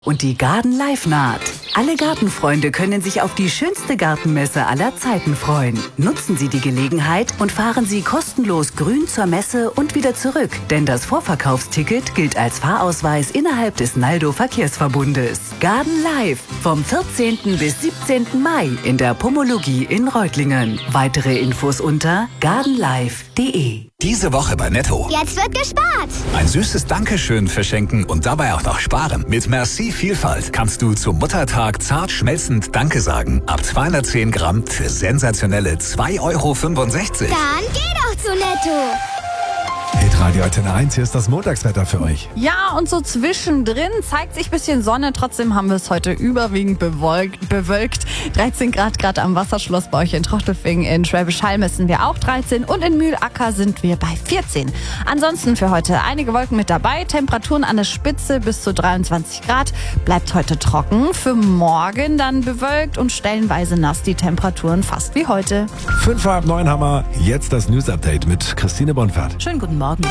Und die Garden Live naht. Alle Gartenfreunde können sich auf die schönste Gartenmesse aller Zeiten freuen. Nutzen Sie die Gelegenheit und fahren Sie kostenlos grün zur Messe und wieder zurück. Denn das Vorverkaufsticket gilt als Fahrausweis innerhalb des Naldo-Verkehrsverbundes. Garden Live vom 14. bis 17. Mai in der Pomologie in Reutlingen. Weitere Infos unter gardenlive.de. Diese Woche bei Netto. Jetzt wird gespart. Ein süßes Dankeschön verschenken und dabei auch noch sparen. Mit Merci Vielfalt kannst du zum Muttertag zart schmelzend Danke sagen. Ab 210 Gramm für sensationelle 2,65 Euro. Dann geh doch zu Netto. Hitradio Antenne 1, hier ist das Montagswetter für euch. Ja, und so zwischendrin zeigt sich ein bisschen Sonne. Trotzdem haben wir es heute überwiegend bewölkt. 13 Grad gerade am Wasserschloss bei euch in Trochtelfingen. In Schwäbisch Hall messen wir auch 13 und in Mühlacker sind wir bei 14. Ansonsten für heute einige Wolken mit dabei. Temperaturen an der Spitze bis zu 23 Grad. Bleibt heute trocken. Für morgen dann bewölkt und stellenweise nass. Die Temperaturen fast wie heute. 5:30 haben wir jetzt das News-Update mit Christine Bonfert. Schönen guten Morgen.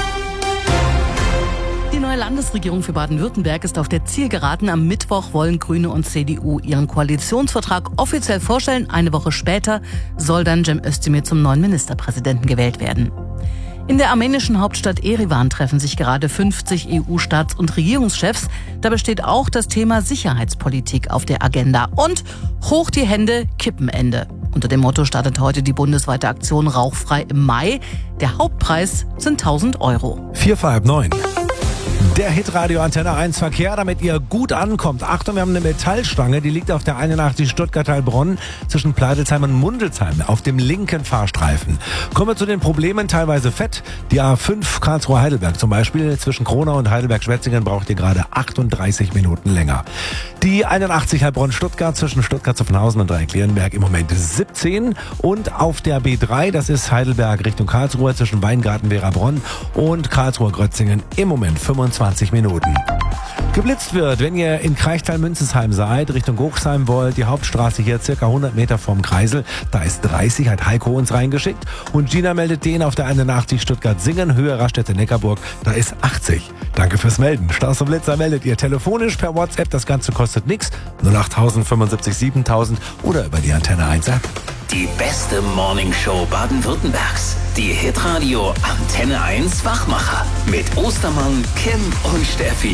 Die neue Landesregierung für Baden-Württemberg ist auf der Zielgeraden. Am Mittwoch wollen Grüne und CDU ihren Koalitionsvertrag offiziell vorstellen. Eine Woche später soll dann Cem Özdemir zum neuen Ministerpräsidenten gewählt werden. In der armenischen Hauptstadt Erivan treffen sich gerade 50 EU-Staats- und Regierungschefs. Dabei steht auch das Thema Sicherheitspolitik auf der Agenda. Und hoch die Hände, Kippenende. Unter dem Motto startet heute die bundesweite Aktion Rauchfrei im Mai. Der Hauptpreis sind 1.000 Euro. 8:45. Der Hitradio Antenne 1 Verkehr, damit ihr gut ankommt. Achtung, wir haben eine Metallstange, die liegt auf der 81 Stuttgart-Heilbronn zwischen Pleidelsheim und Mundelsheim auf dem linken Fahrstreifen. Kommen wir zu den Problemen, teilweise fett. Die A5 Karlsruhe-Heidelberg zum Beispiel zwischen Kronau und Heidelberg-Schwetzingen braucht ihr gerade 38 Minuten länger. Die 81 Heilbronn-Stuttgart zwischen Stuttgart-Zuffenhausen und Dreiecklerenberg im Moment 17. Und auf der B3, das ist Heidelberg Richtung Karlsruhe zwischen Weingarten-Werabronn und Karlsruhe-Grötzingen im Moment 25 Minuten. Geblitzt wird, wenn ihr in Kraichtal-Münzesheim seid, Richtung Hochsheim wollt, die Hauptstraße hier circa 100 Meter vom Kreisel, da ist 30, hat Heiko uns reingeschickt. Und Gina meldet den auf der 81 Stuttgart-Singen, Höhe Raststätte-Neckarburg, da ist 80. Danke fürs Melden. Staus und Blitzer meldet ihr telefonisch per WhatsApp, das Ganze kostet nichts. 08000 75 7000 oder über die Antenne 1 App. Die beste Morningshow Baden-Württembergs. Die Hitradio Antenne 1 Wachmacher. Mit Ostermann, Kim und Steffi.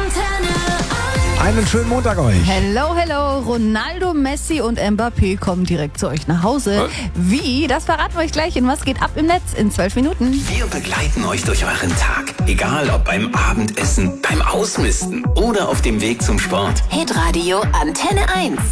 Einen schönen Montag euch. Hello, hello. Ronaldo, Messi und Mbappé kommen direkt zu euch nach Hause. Wie? Das verraten wir euch gleich in Was geht ab im Netz in 12 Minuten. Wir begleiten euch durch euren Tag. Egal ob beim Abendessen, beim Ausmisten oder auf dem Weg zum Sport. Hitradio Antenne 1.